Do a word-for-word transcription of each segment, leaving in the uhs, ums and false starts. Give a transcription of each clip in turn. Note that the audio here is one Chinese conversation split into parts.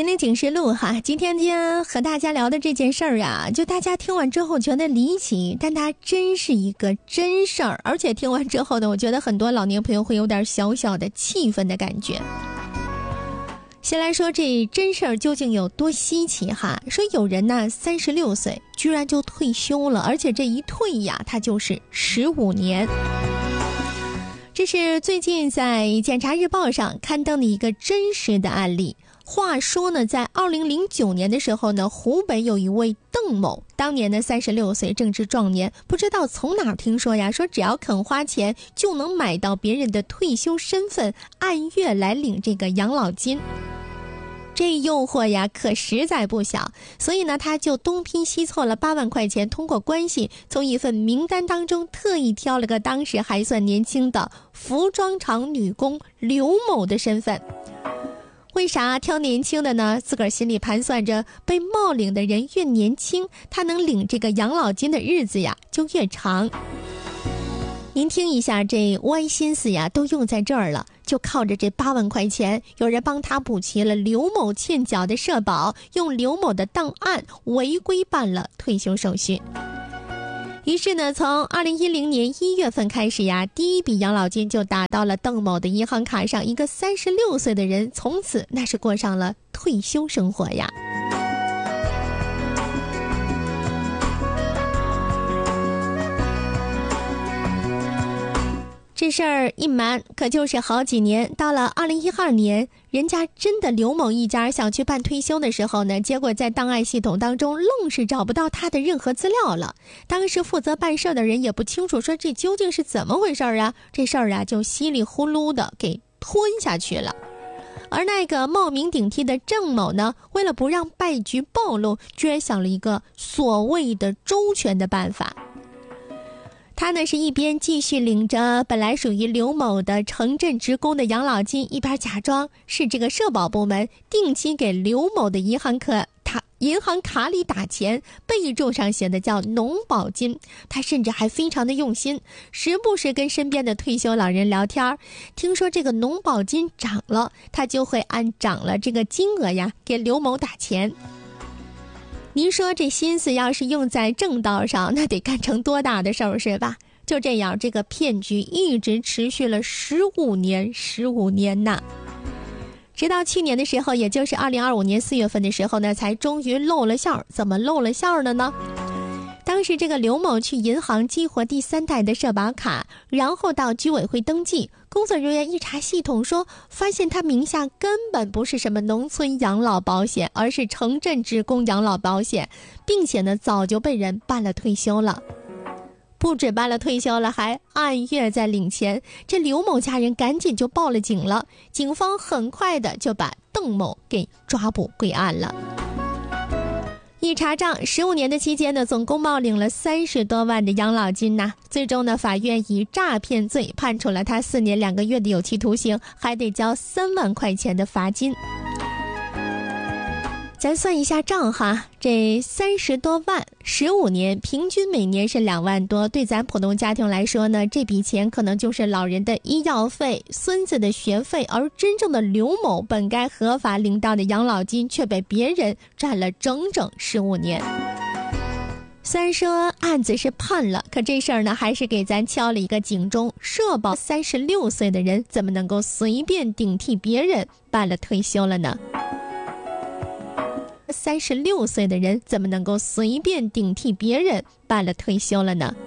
心灵警示录哈，今天天和大家聊的这件事儿啊，就大家听完之后觉得离奇，但它真是一个真事儿，而且听完之后呢，我觉得很多老年朋友会有点小小的气愤的感觉。先来说这真事儿究竟有多稀奇哈？说有人呢三十六岁居然就退休了，而且这一退呀，他就是十五年。这是最近在《检察日报》上刊登的一个真实的案例。话说呢，在二零零九年的时候呢，湖北有一位邓某，当年呢三十六岁，正值壮年，不知道从哪儿听说呀，说只要肯花钱就能买到别人的退休身份，按月来领这个养老金。这诱惑呀可实在不小，所以呢他就东拼西凑了八万块钱，通过关系从一份名单当中特意挑了个当时还算年轻的服装厂女工刘某的身份。为啥挑年轻的呢？自个儿心里盘算着，被冒领的人越年轻，他能领这个养老金的日子呀就越长。您听一下，这歪心思呀都用在这儿了，就靠着这八万块钱，有人帮他补齐了刘某欠缴的社保，用刘某的档案违规办了退休手续。于是呢，从二零一零年一月份开始呀，第一笔养老金就打到了邓某的银行卡上，一个三十六岁的人从此那是过上了退休生活呀。这事儿一瞒可就是好几年，到了二零一二年，人家真的刘某一家想去办退休的时候呢，结果在档案系统当中愣是找不到他的任何资料了。当时负责办事的人也不清楚说这究竟是怎么回事啊，这事儿啊就稀里呼噜的给吞下去了。而那个冒名顶替的郑某呢，为了不让败局暴露，居然想了一个所谓的周全的办法。他呢是一边继续领着本来属于刘某的城镇职工的养老金，一边假装是这个社保部门定期给刘某的银行卡他银行卡里打钱，备注上写的叫农保金。他甚至还非常的用心，时不时跟身边的退休老人聊天，听说这个农保金涨了，他就会按涨了这个金额呀给刘某打钱。您说这心思要是用在正道上，那得干成多大的事儿是吧？就这样，这个骗局一直持续了十五年，十五年呐。直到去年的时候，也就是二零二五年四月份的时候呢，才终于露了馅儿。怎么露了馅儿的呢？当时这个刘某去银行激活第三代的社保卡，然后到居委会登记，工作人员一查系统说，发现他名下根本不是什么农村养老保险，而是城镇职工养老保险，并且呢早就被人办了退休了。不止办了退休了，还按月在领钱。这刘某家人赶紧就报了警了，警方很快的就把邓某给抓捕归案了。一查账，十五年的期间呢，总共冒领了三十多万的养老金呐。最终呢，法院以诈骗罪判处了他四年两个月的有期徒刑，还得交三万块钱的罚金。咱算一下账哈，这三十多万，十五年，平均每年是两万多。对咱普通家庭来说呢，这笔钱可能就是老人的医药费、孙子的学费，而真正的刘某本该合法领到的养老金，却被别人占了整整十五年。虽然说案子是判了，可这事儿呢，还是给咱敲了一个警钟。社保三十六岁的人，怎么能够随便顶替别人办了退休了呢？三十六岁的人怎么能够随便顶替别人办了退休了呢？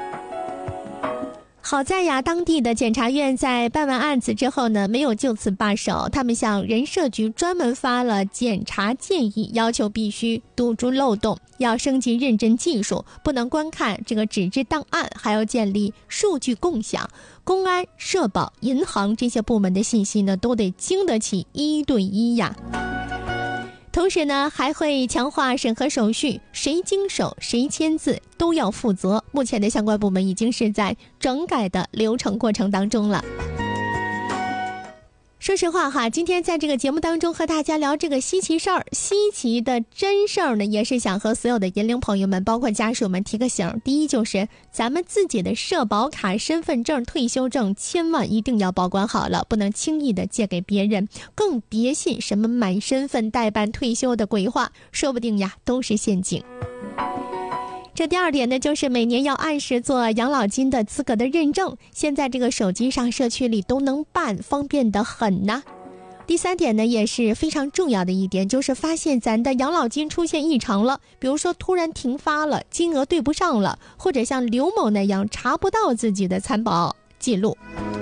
好在呀，当地的检察院在办完案子之后呢，没有就此罢手，他们向人社局专门发了检察建议，要求必须堵住漏洞，要升级认证技术，不能观看这个纸质档案，还要建立数据共享，公安、社保、银行这些部门的信息呢，都得经得起一对一呀。同时呢，还会强化审核手续，谁经手谁签字都要负责。目前的相关部门已经是在整改的流程过程当中了。 说实话哈，今天在这个节目当中和大家聊这个稀奇事儿，稀奇的真事儿呢，也是想和所有的银龄朋友们，包括家属们提个醒。第一就是咱们自己的社保卡、身份证、退休证，千万一定要保管好了，不能轻易的借给别人，更别信什么买身份代办退休的鬼话，说不定呀都是陷阱。这第二点呢，就是每年要按时做养老金的资格的认证，现在这个手机上社区里都能办，方便得很呢。第三点呢，也是非常重要的一点，就是发现咱的养老金出现异常了，比如说突然停发了，金额对不上了，或者像刘某那样查不到自己的参保记录，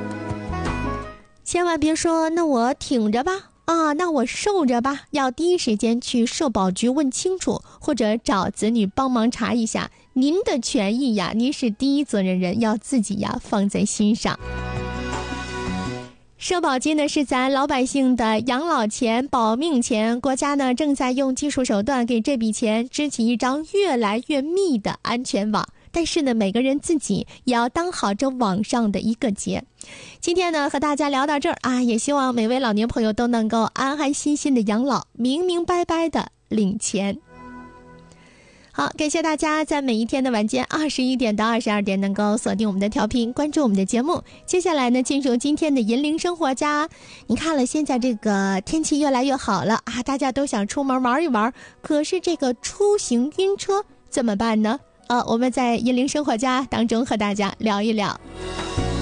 千万别说那我挺着吧啊，那我受着吧，要第一时间去社保局问清楚，或者找子女帮忙查一下您的权益呀，您是第一责任人，要自己呀放在心上。社保金呢是咱老百姓的养老钱、保命钱，国家呢正在用技术手段给这笔钱织起一张越来越密的安全网。但是呢，每个人自己也要当好这网上的一个结。今天呢，和大家聊到这儿啊，也希望每位老年朋友都能够安安心心的养老，明明白白的领钱。好，感谢大家在每一天的晚间二十一点到二十二点能够锁定我们的调频，关注我们的节目。接下来呢，进入今天的银铃生活家。你看了，现在这个天气越来越好了啊，大家都想出门玩一玩，可是这个出行晕车怎么办呢？呃，我们在银铃生活家当中和大家聊一聊。